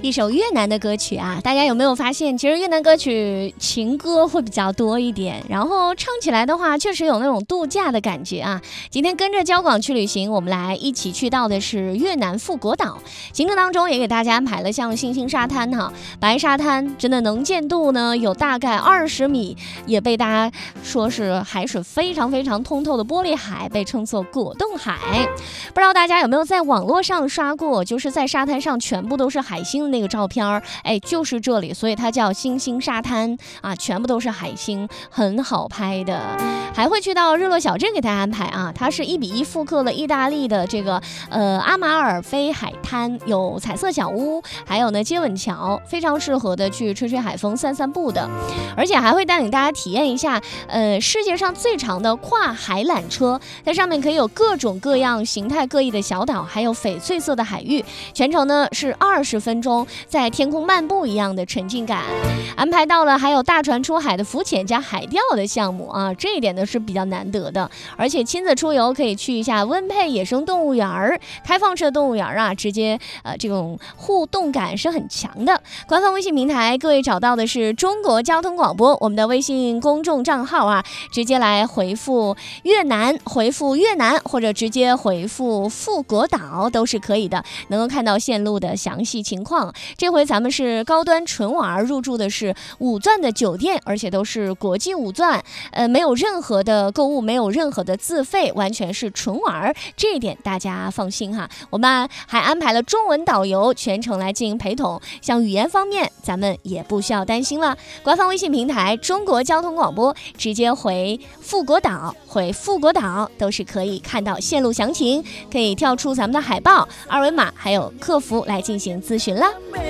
一首越南的歌曲啊，大家有没有发现，其实越南歌曲情歌会比较多一点，然后唱起来的话，确实有那种度假的感觉啊。今天跟着交广去旅行，我们来一起去到的是越南富国岛。行程当中也给大家安排了像星星沙滩哈，白沙滩真的能见度呢有大概20米，也被大家说是海水非常非常通透的玻璃海，被称作果冻海。不知道大家有没有在网络上刷过，就是在沙滩上全部都是海星的那个照片，就是这里，所以它叫星星沙滩啊，全部都是海星，很好拍的。还会去到日落小镇给大家安排啊，它是1:1复刻了意大利的这个阿马尔菲海滩，有彩色小屋，还有呢接吻桥，非常适合的去吹吹海风、散散步的。而且还会带领大家体验一下世界上最长的跨海缆车，在上面可以有各种各样形态各异的小岛，还有翡翠色的海域，全程呢是20分钟，在天空漫步一样的沉浸感。安排到了还有大船出海的浮潜加海钓的项目啊，这一点呢是比较难得的。而且亲子出游可以去一下温佩野生动物园，开放式动物园啊，直接这种互动感是很强的。官方微信平台各位找到的是中国交通广播，我们的微信公众账号啊，直接来回复越南，或者直接回复富国岛都是可以的，能够看到线路的详细情况。这回咱们是高端纯玩，入住的是5钻的酒店，而且都是国际5钻，没有任何的购物，没有任何的自费，完全是纯玩，这一点大家放心哈。我们还安排了中文导游全程来进行陪同，像语言方面咱们也不需要担心了。官方微信平台中国交通广播，直接回富国岛都是可以看到线路详情，可以跳出咱们的海报、二维码还有客服来进行咨询了。